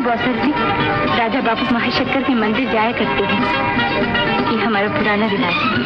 बौसर जी, राजा बाबू महाशंकर के मंदिर जाया करते हैं। ये हमारा पुराना रिवाज है।